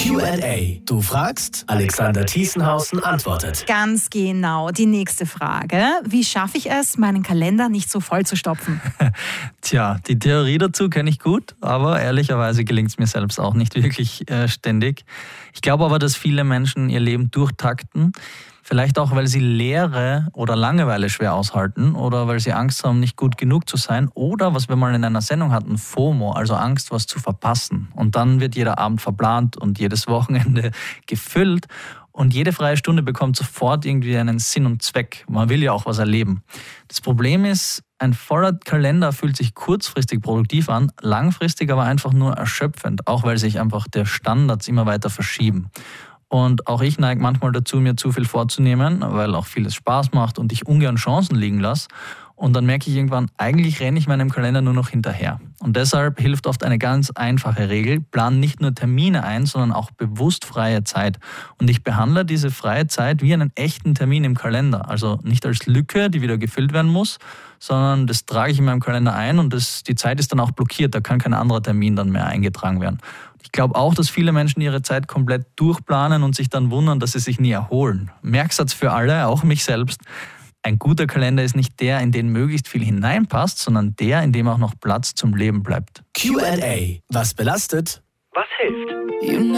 Q&A. Du fragst, Alexander Thiesenhausen antwortet. Ganz genau. Die nächste Frage. Wie schaffe ich es, meinen Kalender nicht so voll zu stopfen? Tja, die Theorie dazu kenne ich gut, aber ehrlicherweise gelingt es mir selbst auch nicht wirklich ständig. Ich glaube aber, dass viele Menschen ihr Leben durchtakten. Vielleicht auch, weil sie Leere oder Langeweile schwer aushalten oder weil sie Angst haben, nicht gut genug zu sein oder, was wir mal in einer Sendung hatten, FOMO, also Angst, was zu verpassen. Und dann wird jeder Abend verplant und jedes Wochenende gefüllt und jede freie Stunde bekommt sofort irgendwie einen Sinn und Zweck. Man will ja auch was erleben. Das Problem ist, ein voller Kalender fühlt sich kurzfristig produktiv an, langfristig aber einfach nur erschöpfend, auch weil sich einfach der Standards immer weiter verschieben. Und auch ich neige manchmal dazu, mir zu viel vorzunehmen, weil auch vieles Spaß macht und ich ungern Chancen liegen lasse. Und dann merke ich irgendwann, eigentlich renne ich meinem Kalender nur noch hinterher. Und deshalb hilft oft eine ganz einfache Regel: Plan nicht nur Termine ein, sondern auch bewusst freie Zeit. Und ich behandle diese freie Zeit wie einen echten Termin im Kalender. Also nicht als Lücke, die wieder gefüllt werden muss, sondern das trage ich in meinem Kalender ein und die Zeit ist dann auch blockiert. Da kann kein anderer Termin dann mehr eingetragen werden. Ich glaube auch, dass viele Menschen ihre Zeit komplett durchplanen und sich dann wundern, dass sie sich nie erholen. Merksatz für alle, auch mich selbst: Ein guter Kalender ist nicht der, in den möglichst viel hineinpasst, sondern der, in dem auch noch Platz zum Leben bleibt. Q&A. Was belastet? Was hilft?